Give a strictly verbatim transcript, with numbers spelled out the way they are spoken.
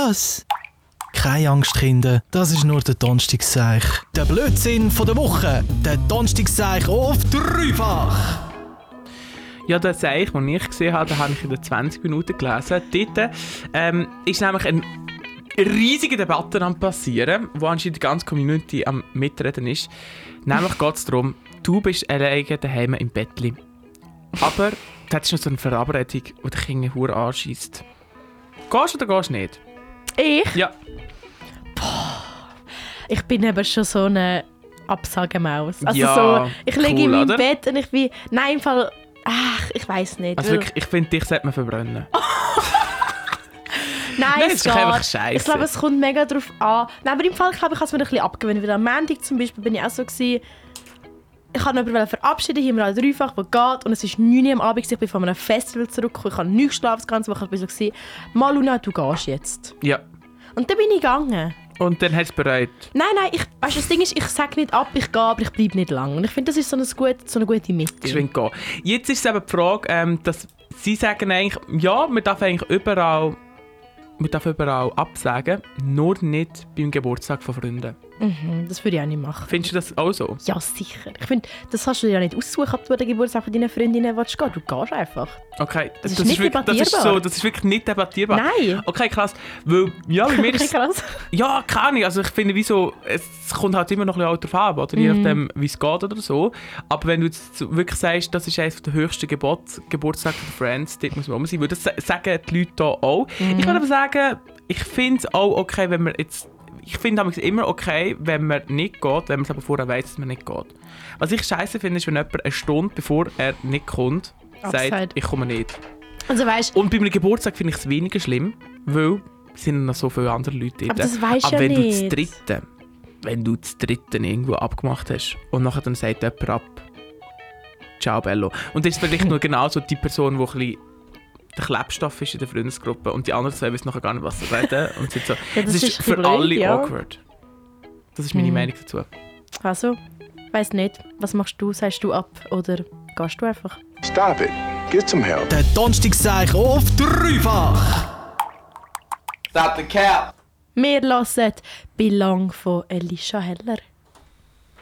was? Keine Angst, Kinder, das ist nur der Donnerstagseich. Der Blödsinn von der Woche. Der Donnerstagseich auf dreifach. Ja, das Seich, das ich gesehen habe, das habe ich in den zwanzig Minuten gelesen. Dort ähm, ist nämlich eine riesige Debatte am passieren, wo anscheinend die ganze Community am Mitreden ist. Nämlich geht es darum, du bist alleine daheim im Bettli. Aber du hast noch so eine Verabredung, die dich irgendwie verdammt anschießt. Gehst du oder gehst du nicht? Ich? Ja. Boah, ich bin aber schon so eine Absagemaus. Also Ja, so, ich liege cool, in meinem oder? Bett und ich bin... Nein, im Fall... Ach, ich weiss nicht. Also weil- wirklich, ich finde, dich sollte man verbrennen. Nein, Nein, es es ist doch einfach geht. scheisse. Ich glaube, es kommt mega drauf an. Nein, aber im Fall, glaube ich, kann es mir ein bisschen abgewöhnen. Weil am Montag zum Beispiel bin ich auch so gewesen, ich wollte jemanden verabschieden, hier im Radio Dreifach, der geht. Und es war neun Uhr am Abend, ich bin von einem Festival zurückgekommen. Ich habe nicht geschlafen, das ganze Woche. Ich war so gewesen, Maluna, du gehst jetzt. Ja. Und dann bin ich gegangen. Und dann hast du es bereut. Nein, nein, ich, weißt, das Ding ist, ich sage nicht ab, ich gehe, aber ich bleibe nicht lang. Und ich finde, das ist so eine gute, so eine gute Mitte. Geschwind gehen. Jetzt ist es eben die Frage, ähm, dass sie sagen eigentlich, ja, man darf eigentlich überall, man darf überall absagen, nur nicht beim Geburtstag von Freunden. Mhm, das würde ich auch nicht machen. Findest du das auch so? Ja, sicher. Ich finde, das hast du dir ja nicht aussuchen, ob du an den Geburtstag von deinen Freundinnen willst gehen. Du gehst einfach. Okay, Das ist das, nicht wirklich, das ist debattierbar. so, das ist wirklich nicht debattierbar. Nein. Okay, krass. Weil, ja, bei mir Okay, ist krass. ja, keine Ahnung. Also ich finde, wieso, es kommt halt immer noch ein bisschen drauf an, oder? Je nachdem, wie es geht oder so. Aber wenn du jetzt so wirklich sagst, das ist eines der höchsten Gebot, Geburtstag der Friends, dort muss man rum sein. Weil das sagen die Leute hier auch. Mhm. Ich würde aber sagen, ich finde es auch okay, wenn man jetzt... Ich finde es immer okay, wenn man nicht geht, wenn man es aber vorher weiss, dass man nicht geht. Was ich scheiße finde, ist, wenn jemand eine Stunde, bevor er nicht kommt, sagt, Absagt. ich komme nicht. Also weißt, Und bei einem Geburtstag finde ich es weniger schlimm, weil es sind noch so viele andere Leute dort. aber das weisst du Aber ja wenn nicht. du das Dritte, wenn du das Dritte irgendwo abgemacht hast und nachher dann sagt jemand ab, ciao Bello. Und das ist vielleicht nur genau so die Person, die ein bisschen der Klebstoff ist in der Freundesgruppe und die anderen zwei wissen nachher gar nicht, was sie reden. Und sind so, Ja, das es ist, ist für blöd, alle ja. awkward. Das ist meine Mhm. Meinung dazu. Also, weiss nicht. Was machst du? Sagst du ab oder gehst du einfach? Stop it. Get some help. Der Donnerstagseich auf dreifach. Stop the cap. Wir hören «Belang» von Elisha Heller.